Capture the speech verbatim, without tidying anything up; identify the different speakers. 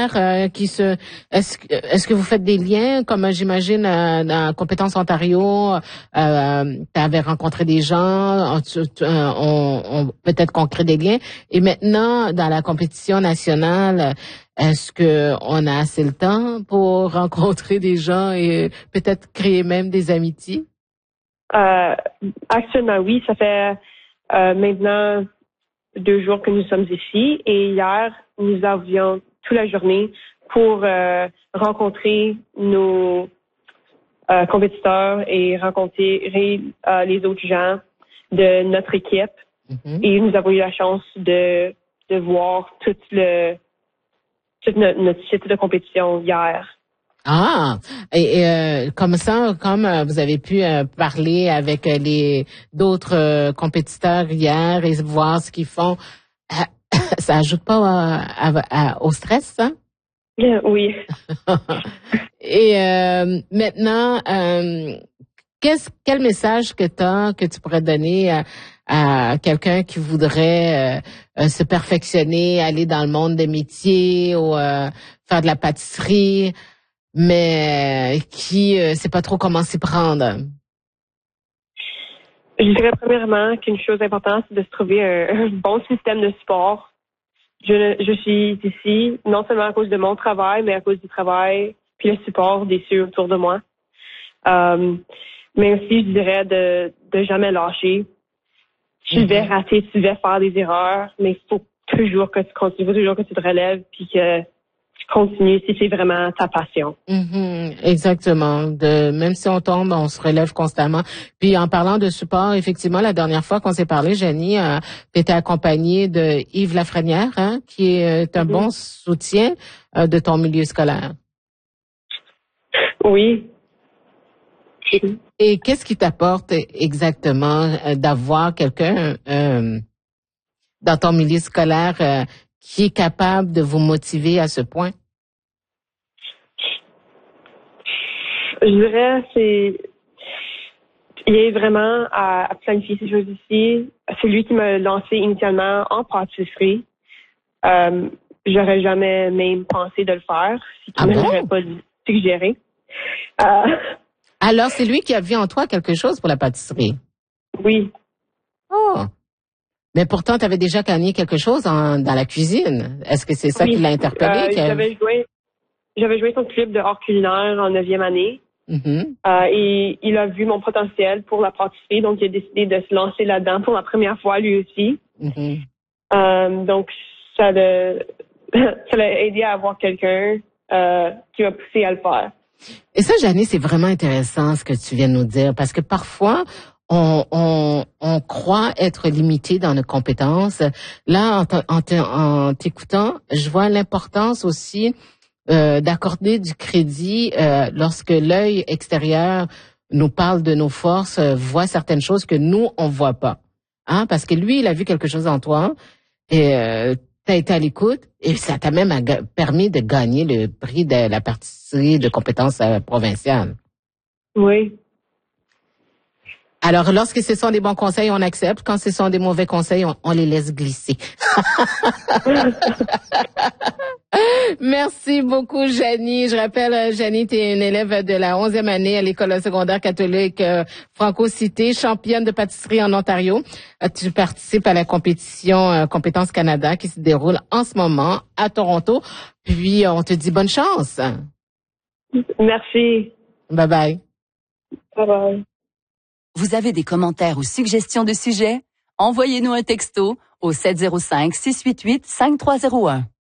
Speaker 1: hier euh, qui se est-ce que est-ce que vous faites des liens comme j'imagine euh, dans Compétences Ontario, euh, tu avais rencontré des gens, tu, tu, euh, on, on peut-être qu'on crée des liens et maintenant dans la compétition nationale, est-ce que on a assez le temps pour rencontrer des gens et peut-être créer même des amitiés?
Speaker 2: Euh, actuellement, oui, ça fait euh, maintenant deux jours que nous sommes ici et hier, nous avions toute la journée pour euh, rencontrer nos euh, compétiteurs et rencontrer euh, les autres gens de notre équipe. Mm-hmm. Et nous avons eu la chance de, de voir tout le tout notre, notre site de compétition hier.
Speaker 1: Ah, et, et euh, comme ça, comme euh, vous avez pu euh, parler avec euh, les d'autres euh, compétiteurs hier et voir ce qu'ils font, euh, ça ajoute pas à, à, à, au stress, ça?
Speaker 2: Oui.
Speaker 1: Et euh, maintenant, euh, qu'est-ce quel message que t'as que tu pourrais donner à, à quelqu'un qui voudrait euh, se perfectionner, aller dans le monde des métiers ou euh, faire de la pâtisserie? Mais qui euh, sait pas trop comment s'y prendre?
Speaker 2: Je dirais premièrement qu'une chose importante, c'est de se trouver un, un bon système de support. Je, je suis ici non seulement à cause de mon travail, mais à cause du travail puis le support des ceux autour de moi. Euh, mais aussi, je dirais de, de jamais lâcher. Tu mm-hmm. vas rater, tu vas faire des erreurs, mais il faut toujours que tu continues, il faut toujours que tu te relèves puis que continue si c'est vraiment ta passion.
Speaker 1: Mm-hmm, exactement. De même si on tombe, on se relève constamment. Puis en parlant de support, effectivement, la dernière fois qu'on s'est parlé, Jenny, euh, tu étais accompagnée de Yves Lafrenière, hein, qui est un mm-hmm. bon soutien euh, de ton milieu scolaire.
Speaker 2: Oui.
Speaker 1: Et, et qu'est-ce qui t'apporte exactement euh, d'avoir quelqu'un euh, dans ton milieu scolaire euh, qui est capable de vous motiver à ce point?
Speaker 2: Je dirais, c'est, il est vraiment à, à planifier ces choses ici. C'est lui qui m'a lancé initialement en pâtisserie. Euh, j'aurais jamais même pensé de le faire si tu
Speaker 1: ah
Speaker 2: ne
Speaker 1: bon?
Speaker 2: m'aurais pas suggéré. Euh,
Speaker 1: Alors, c'est lui qui a vu en toi quelque chose pour la pâtisserie?
Speaker 2: Oui.
Speaker 1: Oh! Mais pourtant, tu avais déjà gagné quelque chose en, dans la cuisine. Est-ce que c'est ça
Speaker 2: oui.
Speaker 1: qui l'a interpellé?
Speaker 2: Euh, j'avais joué, j'avais joué son club de hors culinaire en neuvième année.
Speaker 1: Mm-hmm.
Speaker 2: Euh, et il a vu mon potentiel pour la pâtisserie, donc il a décidé de se lancer là-dedans pour la première fois lui aussi.
Speaker 1: Mm-hmm.
Speaker 2: Euh, donc, ça l'a, ça l'a aidé à avoir quelqu'un euh, qui m'a poussé à le faire.
Speaker 1: Et ça, Janice, c'est vraiment intéressant ce que tu viens de nous dire, parce que parfois, on, on, on croit être limité dans nos compétences. Là, en, en, en t'écoutant, je vois l'importance aussi euh, d'accorder du crédit euh, lorsque l'œil extérieur nous parle de nos forces, euh, voit certaines choses que nous, on voit pas. Hein? Parce que lui, il a vu quelque chose en toi et euh, tu as été à l'écoute et ça t'a même permis de gagner le prix de la pâtisserie de compétences euh, provinciales.
Speaker 2: Oui.
Speaker 1: Alors, lorsque ce sont des bons conseils, on accepte. Quand ce sont des mauvais conseils, on, on les laisse glisser. Merci beaucoup, Janie. Je rappelle, Janie, tu es une élève de la onzième année à l'école secondaire catholique euh, Franco-Cité, championne de pâtisserie en Ontario. Euh, tu participes à la compétition euh, Compétences Canada qui se déroule en ce moment à Toronto. Puis, on te dit bonne chance.
Speaker 2: Merci.
Speaker 1: Bye-bye.
Speaker 2: Bye-bye.
Speaker 3: Vous avez des commentaires ou suggestions de sujets? Envoyez-nous un texto au sept zéro cinq, six huit huit, cinq trois zéro un.